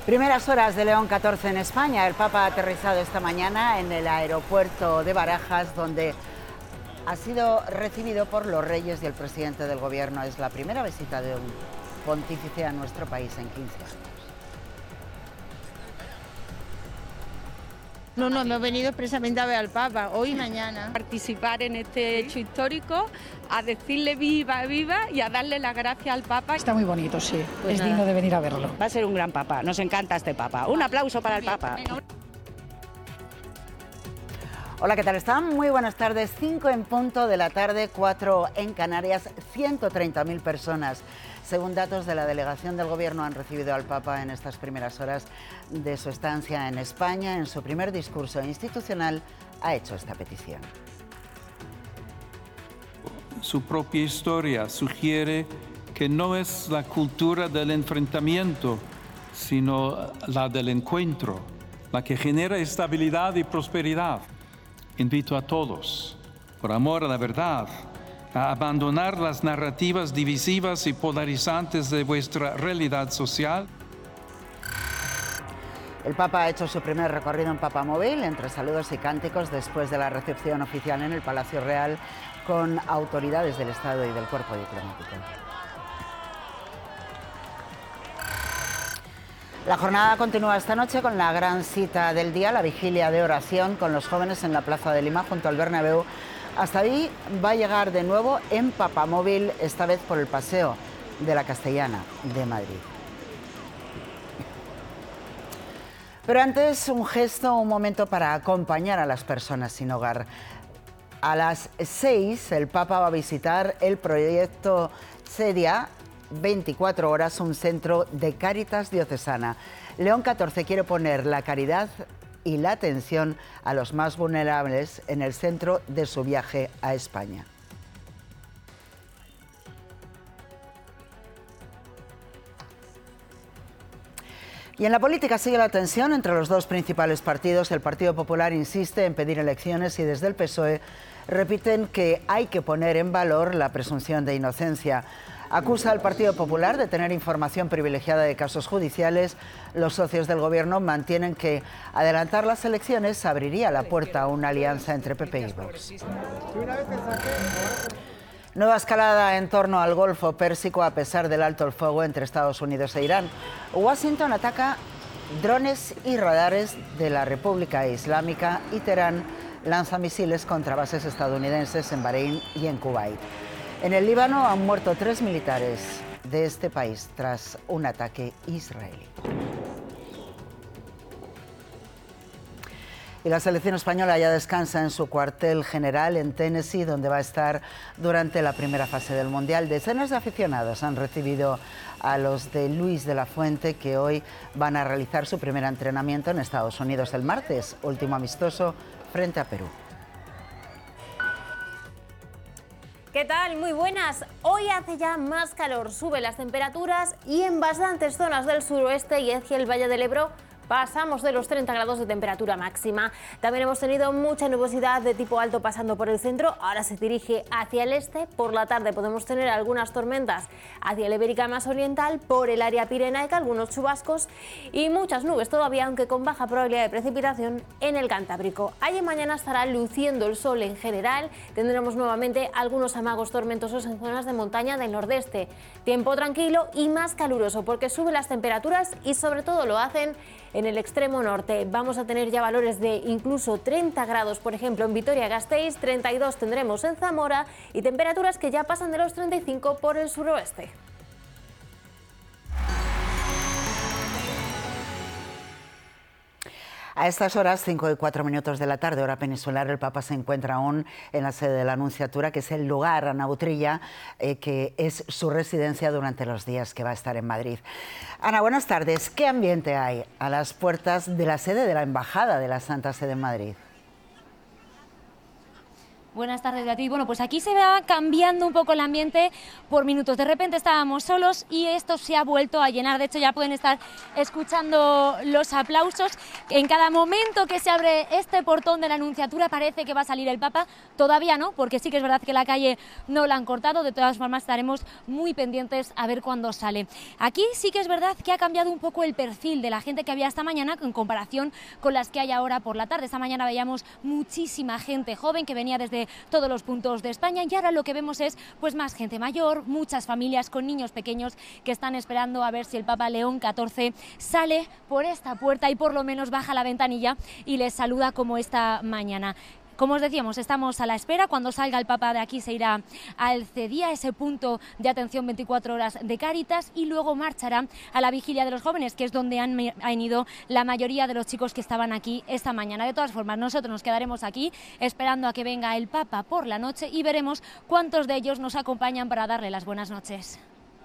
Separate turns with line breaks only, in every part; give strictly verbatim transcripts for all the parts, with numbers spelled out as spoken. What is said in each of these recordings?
Primeras horas de León catorce en España. El Papa ha aterrizado esta mañana en el aeropuerto de Barajas, donde ha sido recibido por los reyes y el presidente del gobierno. Es la primera visita de un pontífice a nuestro país en quince años.
No, no, hemos venido expresamente a ver al Papa, hoy y mañana.
Participar en este hecho histórico, a decirle viva, viva y a darle las gracias al Papa.
Está muy bonito, sí,
pues
es
nada,
digno de venir a verlo.
Va a ser un gran Papa, nos encanta este Papa. Un aplauso para el Papa.
Hola, ¿qué tal están? Muy buenas tardes. cinco en punto de la tarde, cuatro en Canarias, ciento treinta mil personas. Según datos de la delegación del Gobierno, han recibido al Papa en estas primeras horas de su estancia en España. En su primer discurso institucional ha hecho esta petición.
Su propia historia sugiere que no es la cultura del enfrentamiento, sino la del encuentro, la que genera estabilidad y prosperidad. Invito a todos, por amor a la verdad, a abandonar las narrativas divisivas y polarizantes de vuestra realidad social.
El Papa ha hecho su primer recorrido en Papamóvil, entre saludos y cánticos, después de la recepción oficial en el Palacio Real con autoridades del Estado y del cuerpo diplomático. La jornada continúa esta noche con la gran cita del día, la vigilia de oración con los jóvenes en la Plaza de Lima junto al Bernabéu. Hasta ahí va a llegar de nuevo en Papamóvil, esta vez por el Paseo de la Castellana de Madrid. Pero antes, un gesto, un momento para acompañar a las personas sin hogar. A las seis, el Papa va a visitar el proyecto Cedia, veinticuatro horas, un centro de Cáritas diocesana. León catorce quiere poner la caridad y la atención a los más vulnerables en el centro de su viaje a España. Y en la política sigue la tensión entre los dos principales partidos. El Partido Popular insiste en pedir elecciones y desde el P S O E repiten que hay que poner en valor la presunción de inocencia. Acusa al Partido Popular de tener información privilegiada de casos judiciales. Los socios del Gobierno mantienen que adelantar las elecciones abriría la puerta a una alianza entre P P y Vox. Nueva escalada en torno al Golfo Pérsico a pesar del alto el fuego entre Estados Unidos e Irán. Washington ataca drones y radares de la República Islámica y Teherán lanza misiles contra bases estadounidenses en Bahrein y en Kuwait. En el Líbano han muerto tres militares de este país tras un ataque israelí. Y la selección española ya descansa en su cuartel general en Tennessee, donde va a estar durante la primera fase del Mundial. Decenas de aficionados han recibido a los de Luis de la Fuente, que hoy van a realizar su primer entrenamiento en Estados Unidos el martes, último amistoso frente a Perú.
¿Qué tal? Muy buenas. Hoy hace ya más calor, suben las temperaturas y en bastantes zonas del suroeste y hacia el Valle del Ebro pasamos de los treinta grados de temperatura máxima. También hemos tenido mucha nubosidad de tipo alto pasando por el centro, ahora se dirige hacia el este. Por la tarde podemos tener algunas tormentas hacia la Ibérica más oriental, por el área pirenaica, algunos chubascos y muchas nubes todavía, aunque con baja probabilidad de precipitación en el Cantábrico. Ayer y mañana estará luciendo el sol en general, tendremos nuevamente algunos amagos tormentosos en zonas de montaña del nordeste. Tiempo tranquilo y más caluroso porque suben las temperaturas y sobre todo lo hacen en el extremo norte. Vamos a tener ya valores de incluso treinta grados, por ejemplo, en Vitoria-Gasteiz, treinta y dos tendremos en Zamora y temperaturas que ya pasan de los treinta y cinco por el suroeste.
A estas horas, cinco y cuatro minutos de la tarde, hora peninsular, el Papa se encuentra aún en la sede de la Anunciatura, que es el lugar, Ana Utrilla, eh, que es su residencia durante los días que va a estar en Madrid. Ana, buenas tardes. ¿Qué ambiente hay a las puertas de la sede de la Embajada de la Santa Sede en Madrid?
Buenas tardes, Beatriz. Bueno, pues aquí se va cambiando un poco el ambiente por minutos. De repente estábamos solos y esto se ha vuelto a llenar. De hecho, ya pueden estar escuchando los aplausos. En cada momento que se abre este portón de la Anunciatura parece que va a salir el Papa. Todavía no, porque sí que es verdad que la calle no la han cortado. De todas formas, estaremos muy pendientes a ver cuándo sale. Aquí sí que es verdad que ha cambiado un poco el perfil de la gente que había esta mañana en comparación con las que hay ahora por la tarde. Esta mañana veíamos muchísima gente joven que venía desde todos los puntos de España y ahora lo que vemos es pues más gente mayor, muchas familias con niños pequeños que están esperando a ver si el Papa León catorce sale por esta puerta y por lo menos baja la ventanilla y les saluda como esta mañana. Como os decíamos, estamos a la espera. Cuando salga el Papa de aquí se irá al CEDIA, ese punto de atención veinticuatro horas de Cáritas, y luego marchará a la Vigilia de los Jóvenes, que es donde han, han ido la mayoría de los chicos que estaban aquí esta mañana. De todas formas, nosotros nos quedaremos aquí esperando a que venga el Papa por la noche y veremos cuántos de ellos nos acompañan para darle las buenas noches.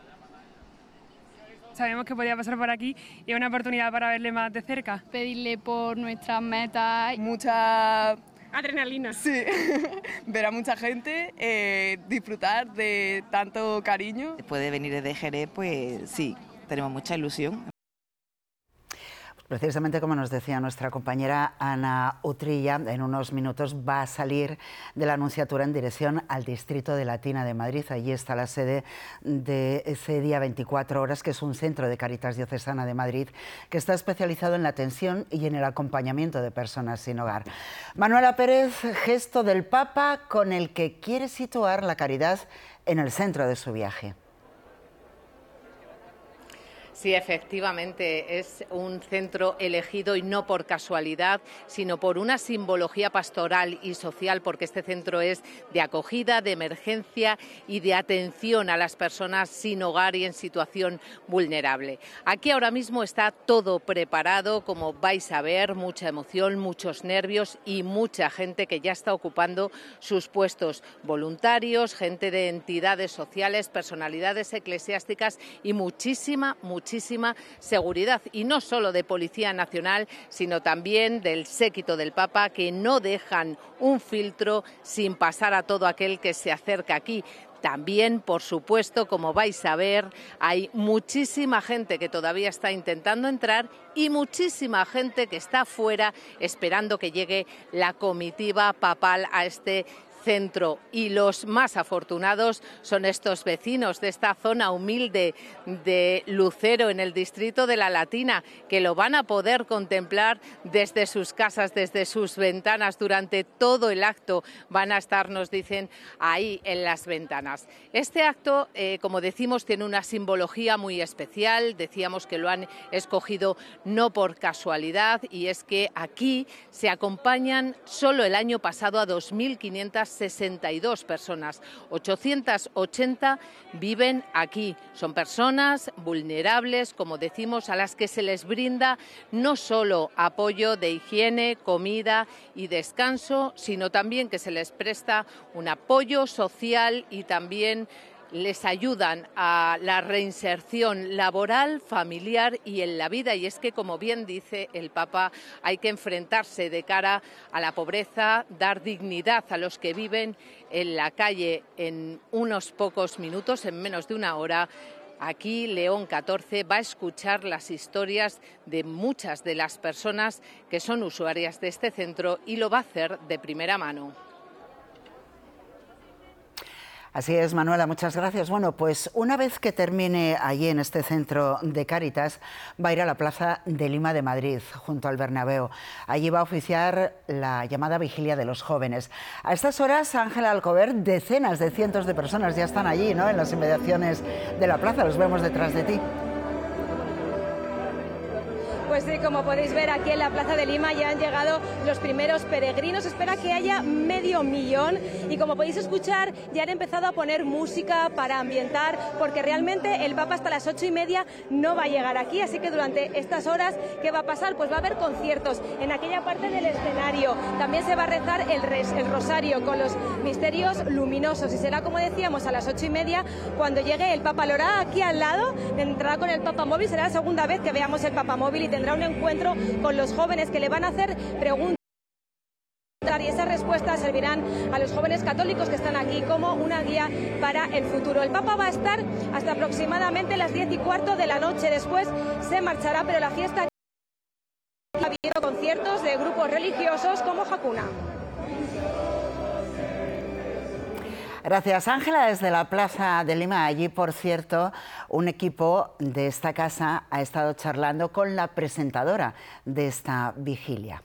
Sabemos que podía pasar por aquí y es una oportunidad para verle más de cerca.
Pedirle por nuestras metas.
Mucha adrenalina. Sí, ver a mucha gente, eh, disfrutar de tanto cariño.
Puede venir desde Jerez, pues sí, tenemos mucha ilusión.
Precisamente como nos decía nuestra compañera Ana Utrilla, en unos minutos va a salir de la Anunciatura en dirección al distrito de Latina de Madrid. Allí está la sede de CEDIA veinticuatro horas, que es un centro de Cáritas Diocesana de Madrid que está especializado en la atención y en el acompañamiento de personas sin hogar. Manuela Pérez, gesto del Papa con el que quiere situar la caridad en el centro de su viaje.
Sí, efectivamente, es un centro elegido y no por casualidad, sino por una simbología pastoral y social, porque este centro es de acogida, de emergencia y de atención a las personas sin hogar y en situación vulnerable. Aquí ahora mismo está todo preparado, como vais a ver, mucha emoción, muchos nervios y mucha gente que ya está ocupando sus puestos, voluntarios, gente de entidades sociales, personalidades eclesiásticas y muchísima, muchísima muchísima seguridad, y no solo de Policía Nacional, sino también del séquito del Papa, que no dejan un filtro sin pasar a todo aquel que se acerca aquí. También, por supuesto, como vais a ver, hay muchísima gente que todavía está intentando entrar y muchísima gente que está fuera esperando que llegue la comitiva papal a este centro, y los más afortunados son estos vecinos de esta zona humilde de Lucero, en el distrito de La Latina, que lo van a poder contemplar desde sus casas, desde sus ventanas. Durante todo el acto van a estar, nos dicen, ahí en las ventanas. Este acto, eh, como decimos, tiene una simbología muy especial. Decíamos que lo han escogido no por casualidad, y es que aquí se acompañan solo el año pasado a dos mil quinientas sesenta y dos personas, ochocientas ochenta viven aquí. Son personas vulnerables, como decimos, a las que se les brinda no solo apoyo de higiene, comida y descanso, sino también que se les presta un apoyo social y también les ayudan a la reinserción laboral, familiar y en la vida. Y es que, como bien dice el Papa, hay que enfrentarse de cara a la pobreza, dar dignidad a los que viven en la calle. En unos pocos minutos, en menos de una hora, aquí León catorce va a escuchar las historias de muchas de las personas que son usuarias de este centro, y lo va a hacer de primera mano.
Así es, Manuela, muchas gracias. Bueno, pues una vez que termine allí en este centro de Cáritas, va a ir a la Plaza de Lima de Madrid, junto al Bernabéu. Allí va a oficiar la llamada Vigilia de los Jóvenes. A estas horas, Ángela Alcover, decenas de cientos de personas ya están allí, ¿no?, en las inmediaciones de la plaza. Los vemos detrás de ti.
Pues sí, como podéis ver, aquí en la Plaza de Lima ya han llegado los primeros peregrinos. Se espera que haya medio millón, y como podéis escuchar, ya han empezado a poner música para ambientar, porque realmente el Papa hasta las ocho y media no va a llegar aquí, así que durante estas horas, ¿qué va a pasar? Pues va a haber conciertos en aquella parte del escenario. También se va a rezar el, res, el rosario con los misterios luminosos, y será, como decíamos, a las ocho y media cuando llegue el Papa. Lo hará aquí al lado, entrará con el Papa Móvil. Será la segunda vez que veamos el Papa Móvil, y tendrá un encuentro con los jóvenes que le van a hacer preguntas y esas respuestas servirán a los jóvenes católicos que están aquí como una guía para el futuro. El Papa va a estar hasta aproximadamente las diez y cuarto de la noche. Después se marchará, pero la fiesta ha habido conciertos de grupos religiosos como Hakuna.
Gracias, Ángela, desde la Plaza de Lima. Allí, por cierto, un equipo de esta casa ha estado charlando con la presentadora de esta vigilia.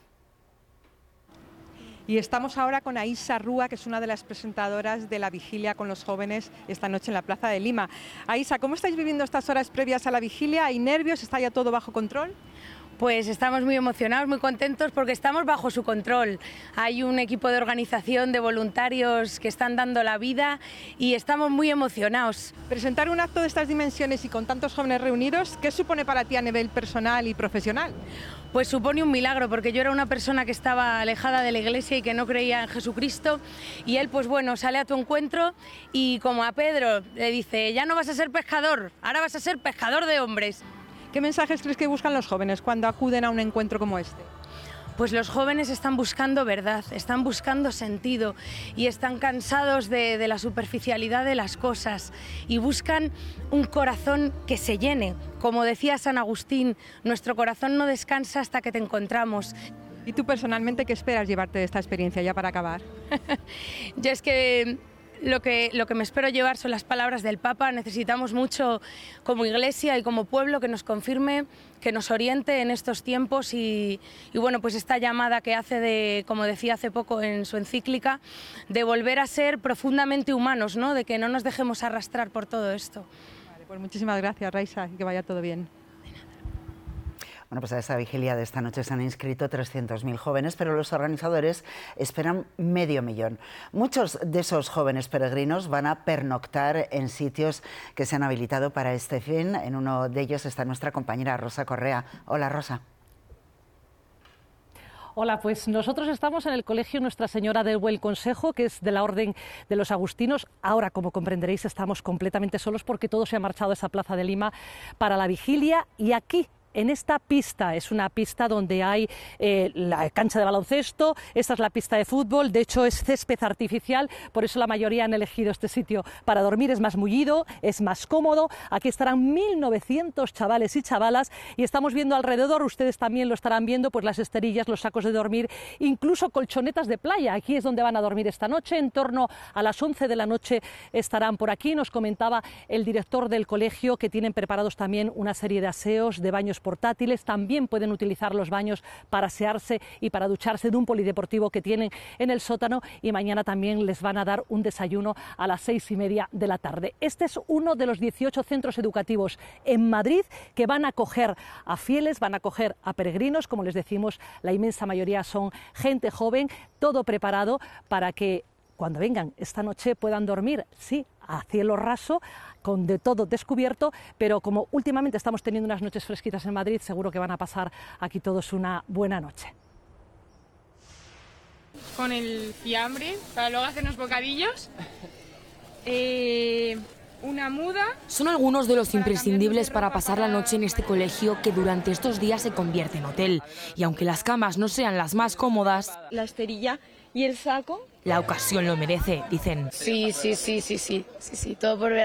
Y estamos ahora con Aisa Rúa, que es una de las presentadoras de la vigilia con los jóvenes esta noche en la Plaza de Lima. Aisa, ¿cómo estáis viviendo estas horas previas a la vigilia? ¿Hay nervios? ¿Está ya todo bajo control?
Pues estamos muy emocionados, muy contentos porque estamos bajo su control. Hay un equipo de organización de voluntarios que están dando la vida y estamos muy emocionados.
Presentar un acto de estas dimensiones y con tantos jóvenes reunidos, ¿qué supone para ti a nivel personal y profesional?
Pues supone un milagro, porque yo era una persona que estaba alejada de la iglesia y que no creía en Jesucristo, y él, pues bueno, sale a tu encuentro y como a Pedro le dice, ya no vas a ser pescador, ahora vas a ser pescador de hombres.
¿Qué mensajes crees que buscan los jóvenes cuando acuden a un encuentro como este?
Pues los jóvenes están buscando verdad, están buscando sentido y están cansados de, de la superficialidad de las cosas y buscan un corazón que se llene. Como decía San Agustín, nuestro corazón no descansa hasta que te encontramos.
¿Y tú personalmente qué esperas llevarte de esta experiencia ya para acabar?
Yo es que... Lo que, lo que me espero llevar son las palabras del Papa. Necesitamos mucho como Iglesia y como pueblo que nos confirme, que nos oriente en estos tiempos y, y bueno, pues esta llamada que hace de, como decía hace poco en su encíclica, de volver a ser profundamente humanos, ¿no? De que no nos dejemos arrastrar por todo esto.
Vale, pues muchísimas gracias, Raisa, y que vaya todo bien.
Bueno, pues a esta vigilia de esta noche se han inscrito trescientos mil jóvenes, pero los organizadores esperan medio millón. Muchos de esos jóvenes peregrinos van a pernoctar en sitios que se han habilitado para este fin. En uno de ellos está nuestra compañera Rosa Correa. Hola, Rosa.
Hola, pues nosotros estamos en el Colegio Nuestra Señora del Buen Consejo, que es de la Orden de los Agustinos. Ahora, como comprenderéis, estamos completamente solos porque todo se ha marchado a esa Plaza de Lima para la vigilia y aquí, en esta pista, es una pista donde hay eh, la cancha de baloncesto, esta es la pista de fútbol, de hecho es césped artificial, por eso la mayoría han elegido este sitio para dormir, es más mullido, es más cómodo. Aquí estarán mil novecientos chavales y chavalas y estamos viendo alrededor, ustedes también lo estarán viendo, pues las esterillas, los sacos de dormir, incluso colchonetas de playa. Aquí es donde van a dormir esta noche, en torno a las once de la noche estarán por aquí. Nos comentaba el director del colegio que tienen preparados también una serie de aseos, de baños portátiles, también pueden utilizar los baños para asearse y para ducharse de un polideportivo que tienen en el sótano y mañana también les van a dar un desayuno a las seis y media de la tarde. Este es uno de los dieciocho centros educativos en Madrid que van a acoger a fieles, van a acoger a peregrinos, como les decimos, la inmensa mayoría son gente joven, todo preparado para que cuando vengan esta noche puedan dormir, sí, a cielo raso, con de todo descubierto, pero como últimamente estamos teniendo unas noches fresquitas en Madrid, seguro que van a pasar aquí todos una buena noche.
Con el fiambre, para luego hacer unos bocadillos, eh, una muda...
Son algunos de los imprescindibles para pasar la noche en este colegio que durante estos días se convierte en hotel. Y aunque las camas no sean las más cómodas...
La esterilla y el saco...
La ocasión lo merece, dicen.
Sí, sí, sí, sí, sí, sí, sí, todo por ver